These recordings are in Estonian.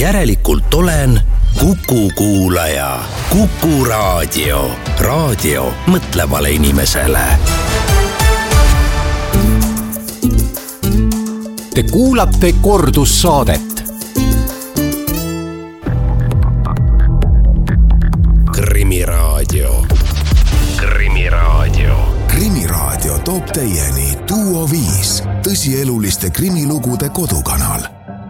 Järelikult olen Kuku kuulaja. Kuku raadio. Raadio mõtlevale inimesele. Te kuulate kordussaadet. Krimiraadio. Krimiraadio. Krimiraadio toob teieni Duo 5, tõsieluliste krimilugude kodukanal.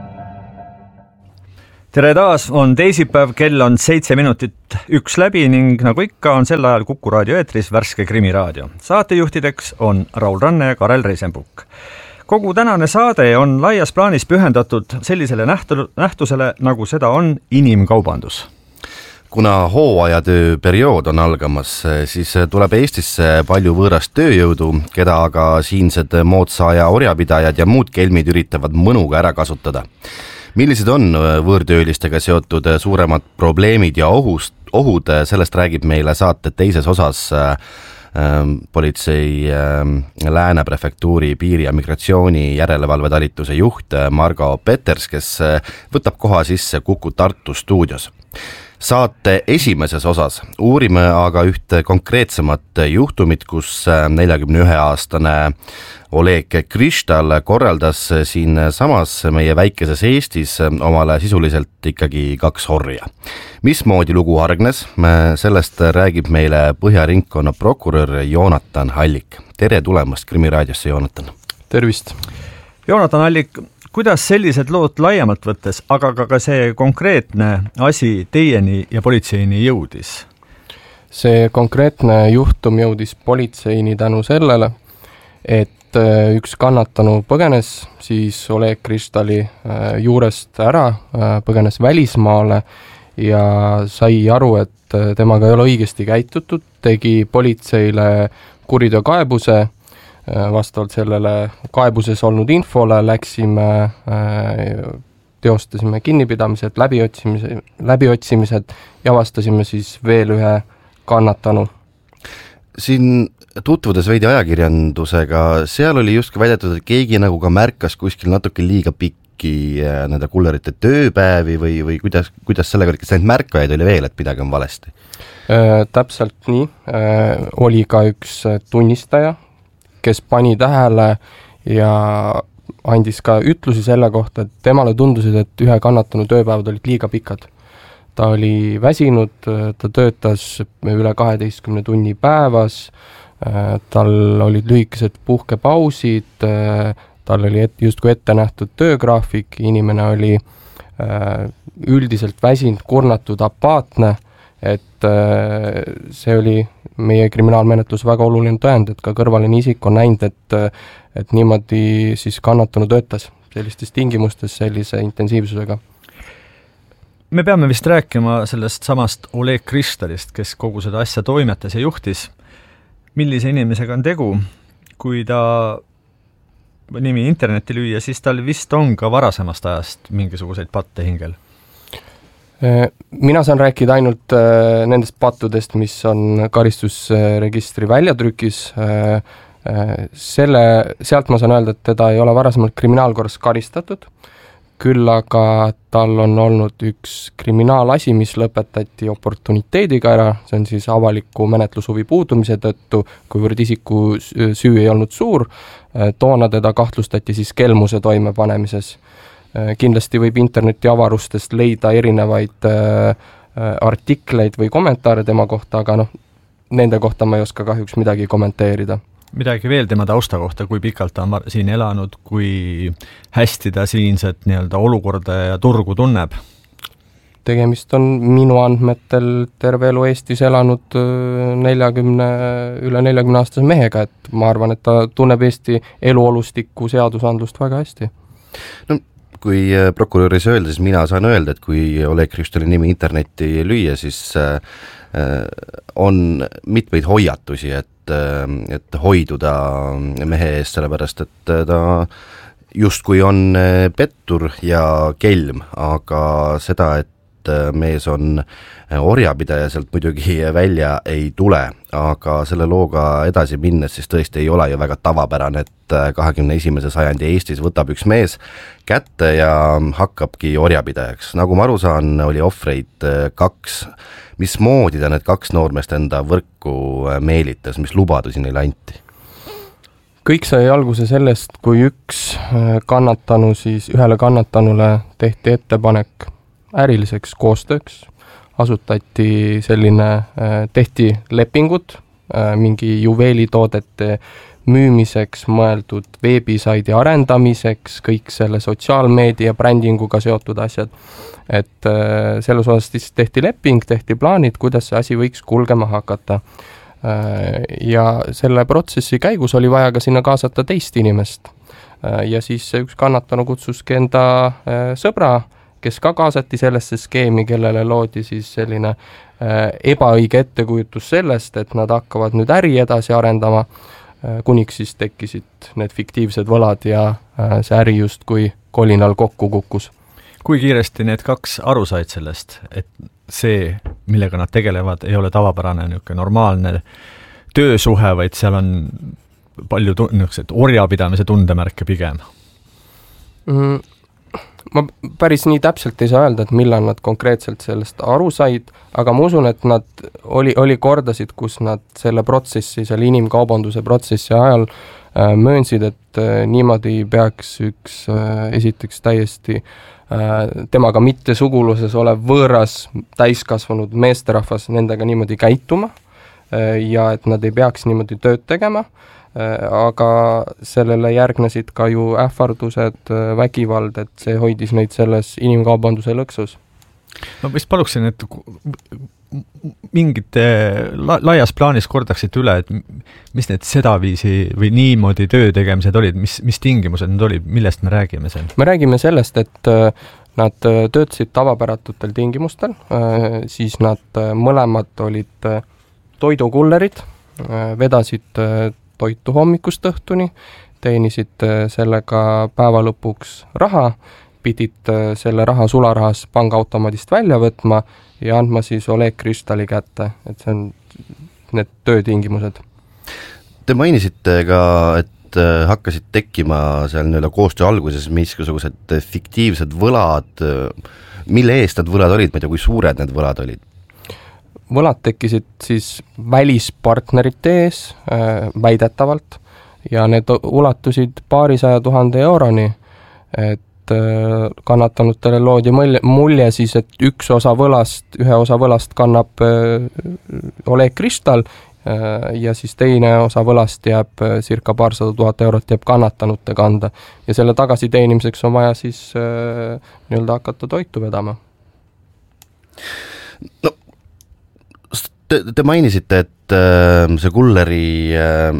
Tere taas, on teisipäev, kell on 7 minutit 1 läbi ning nagu ikka on sel ajal Kuku raadio eetris värske krimiraadio. Saatejuhtideks on Raul Ranne ja Karel Reisenbuk. Kogu tänane saade on laias plaanis pühendatud sellisele nähtusele, nagu seda on inimkaubandus. Kuna hooajatöö periood on algamas, siis tuleb Eestisse palju võõrast tööjõudu, keda aga siinsed moodsa aja orjapidajad ja muud kelmid üritavad mõnuga ära kasutada. Millised on võõrtöölistega seotud suuremad probleemid ja ohud, sellest räägib meile saate teises osas politsei Lääne prefektuuri piiri- ja migratsiooni järelevalvetalituse juht Margo Peters, kes võtab koha sisse Kuku Tartu stuudios. Saate esimeses osas uurime aga ühte konkreetsemat juhtumit, kus 41-aastane Oleg Kristal korraldas siin samas meie väikeses Eestis omale sisuliselt ikkagi 2 orja. Mismoodi lugu hargnes? Sellest räägib meile Põhja-ringkonna prokurör Joonatan Hallik. Tere tulemast Krimiraadiosse, Joonatan. Tervist. Joonatan Hallik, kuidas sellised lood laiemalt võttes, aga ka see konkreetne asi teieni ja politseini jõudis? See konkreetne juhtum jõudis politseini tänu sellele, et üks kannatanu põgenes siis Oleg Kristali juurest ära, põgenes välismaale ja sai aru, et temaga ei ole õigesti käitutud, tegi politseile kuriteokaebuse. Vastavalt sellele kaebuses olnud infole teostasime kinnipidamised, läbiotsimised ja avastasime siis veel ühe kannatanu. Siin tutvudes veidi ajakirjandusega, seal oli justkui väidetud, et keegi nagu ka märkas kuskil natuke liiga pikki nende kullerite tööpäevi või kuidas sellega, kas neid märkajaid oli veel, et midagi on valesti? Täpselt nii. Oli ka üks tunnistaja, kes pani tähele ja andis ka ütlusi selle kohta, et temale tundusid, et ühe kannatanu tööpäevad olid liiga pikad. Ta oli väsinud, ta töötas üle 12 tunni päevas, tal olid lühikesed puhkepausid, tal oli justkui ette nähtud töögraafik, inimene oli üldiselt väsinud, kurnatud, apaatne, et see oli meie kriminaalmenetlus väga oluline tõend, et ka kõrvaline isik on näinud, et niimoodi siis kannatanu töötas sellistes tingimustes sellise intensiivsusega. Me peame vist rääkima sellest samast Oleg Kristalist, kes kogu seda asja toimetas ja juhtis. Millise inimesega on tegu? Kui ta nimi internetti lüüa, siis tal vist on ka varasemast ajast mingisuguseid patte hingel. Mina saan rääkida ainult nendest pattudest, mis on karistusregistri väljatrükis. Sealt ma saan öelda, et teda ei ole varasemalt kriminaalkorras karistatud, küll aga tal on olnud üks kriminaalasi, mis lõpetati oportuniteediga ära, see on siis avaliku menetlushuvi puudumise tõttu, kuivõrd isiku süü ei olnud suur, toona teda kahtlustati siis kelmuse toimepanemises. Kindlasti võib interneti avarustest leida erinevaid artikleid või kommentaare tema kohta, aga nende kohta ma ei oska kahjuks midagi kommenteerida. Midagi veel tema tausta kohta, kui pikalt ta on siin elanud, kui hästi ta siinset olukorda ja turgu tunneb? Tegemist on minu andmetel terve elu Eestis elanud üle 40 aastase mehega, et ma arvan, et ta tunneb Eesti eluolustikku seadusandlust väga hästi. No, kui prokuröris öelda, siis mina saan öelda, et kui Oleg Kristali nimi internetti lüüa, siis on mitmeid hoiatusi, et hoiduda mehe eest, sellepärast, et ta justkui on pettur ja kelm, aga seda, et et mees on orjapidaja, sealt muidugi välja ei tule, aga selle looga edasi minnes siis tõesti ei ole ju väga tavapärane, et 21. sajandi Eestis võtab üks mees kätte ja hakkabki orjapidajaks. Nagu ma aru saan, oli ohvreid 2. Mismoodi ta need 2 noormeest enda võrku meelitas, mis lubadusi neile anti? Kõik sai alguse sellest, kui ühele kannatanule tehti ettepanek äriliseks koostööks, asutati tehti lepingud mingi juveelitoodete müümiseks mõeldud veebisaidi arendamiseks, kõik selle sotsiaalmeedia brändinguga seotud asjad. Et selles osas siis tehti leping, tehti plaanid, kuidas see asi võiks kulgema hakata. Ja selle protsessi käigus oli vaja ka sinna kaasata teist inimest. Ja siis üks kannatanu kutsuski enda sõbra, kes ka kaasati sellesse skeemi, kellele loodi siis selline ebaõige ettekujutus sellest, et nad hakkavad nüüd äri edasi arendama, kuniks siis tekkisid need fiktiivsed võlad ja see äri just kui kolinal kokku kukkus. Kui kiiresti need 2 aru said sellest, et see, millega nad tegelevad, ei ole tavapärane normaalne töösuhe, vaid seal on palju orjapidamise tundemärke pigem? Ma päris nii täpselt ei saa öelda, et millal nad konkreetselt sellest aru said, aga ma usun, et nad oli kordasid, kus nad selle inimkaubanduse protsessi ajal möönsid, et niimoodi peaks üks esiteks täiesti temaga mitte suguluses olev võõras täiskasvanud meesterahvas nendega niimoodi käituma ja et nad ei peaks niimoodi tööd tegema, aga sellele järgnesid ka ju ähvardused, vägivald, et see hoidis neid selles inimkaubanduse lõksus. Ma vist paluksin, et mingite laias plaanis kordaksid üle, et mis need sedaviisi või niimoodi töö tegemised olid, mis tingimused need olid, millest me räägime seal? Me räägime sellest, et nad töötasid tavapäratutel tingimustel, siis nad mõlemad olid toidukullerid, vedasid toitu hommikust õhtuni, teenisid sellega päeva lõpuks raha, pidid selle raha sularahas pangaautomaadist välja võtma ja andma siis Oleg Kristali kätte, et see on need töötingimused. Te mainisite ka, et hakkasid tekkima seal koostöö alguses mingisugused fiktiivsed võlad, mille eest need võlad olid, ma ei tea, kui suured need võlad olid? Võlad tekkisid siis välispartnerite ees väidetavalt ja need ulatusid 200 000 euroni, et kannatanutele loodi mulje siis, et ühe osa võlast kannab Oleg Kristal ja siis teine osa võlast jääb circa 200 000 eurot jääb kannatanute kanda ja selle tagasiteenimiseks on vaja siis hakata toitu vedama. No, te mainisite, et see kulleri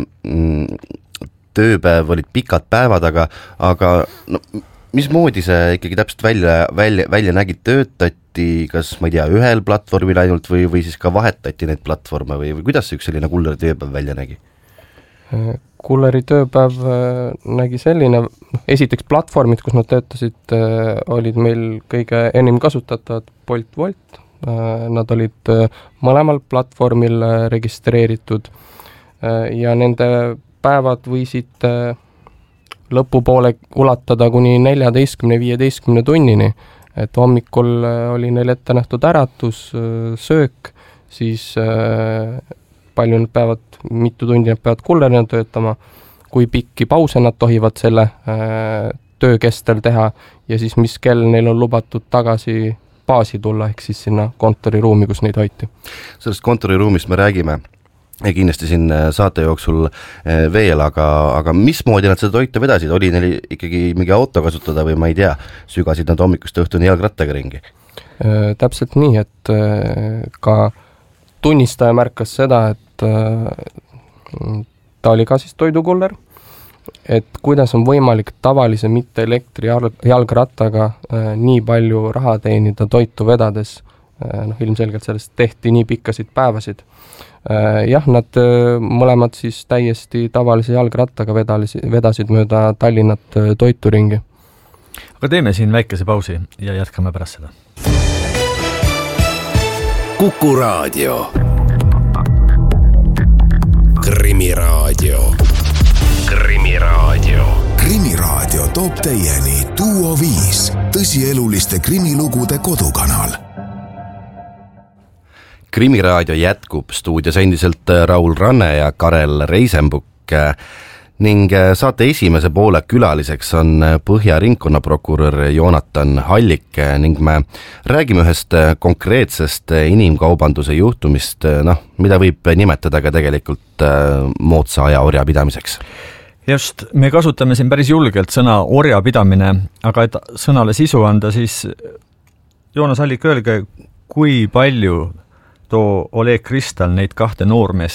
tööpäev olid pikad päevad, aga no, mismoodi see ikkagi täpselt välja nägi, töötati, kas ma ei tea, ühel platvormil ainult või siis ka vahetati neid platvorme või kuidas üks selline kulleri tööpäev välja nägi? Kulleri tööpäev nägi selline, esiteks platvormid, kus nad töötasid, olid meil kõige enim kasutatavad Bolt. Nad olid mõlemal platvormil registreeritud ja nende päevad võisid lõpupoole ulatada kuni 14-15 tunnini, et hommikul oli neil ette nähtud äratus, söök, siis mitu tundi nad peavad kullerina töötama, kui pikki pause nad tohivad selle töö kestel teha ja siis mis kell neil on lubatud tagasi baasi tulla, ehk siis sinna kontoriruumi, kus neid hoiti. Sellest kontoriruumist me räägime kindlasti siin saate jooksul veel, aga mismoodi nad seda toitu vedasid? Oli neil ikkagi mingi auto kasutada või ma ei tea, sügasid nad hommikust õhtuni jalgrattaga ringi? Täpselt nii, et ka tunnistaja märkas seda, et ta oli ka siis toidukuller, et kuidas on võimalik tavalise mitte elektri jalgrattaga nii palju raha teenida toitu vedades, ilmselgelt sellest tehti nii pikkasid päevasid. Jah, nad mõlemad siis täiesti tavalise jalgrattaga vedasid mööda Tallinnat toituringi. Aga teeme siin väikese pausi ja jätkame pärast seda. Kuku Raadio. Krimiraadio. Krimiraadio. Krimiraadio toob teieni Duo 5, tõsieluliste krimilugude kodukanal. Krimiraadio jätkub, stuudios endiselt Raul Ranne ja Karel Reisenbuk ning saate esimese poole külaliseks on Põhja ringkonnaprokurör Joonatan Hallik ning me räägime ühest konkreetsest inimkaubanduse juhtumist, mida võib nimetada ka tegelikult moodsa aja orjapidamiseks. Just, me kasutame siin päris julgelt sõna orjapidamine, aga et sõnale sisu anda, siis Joonas Hallik, öelge, kui palju too Oleg Kristal neid kahte noormeest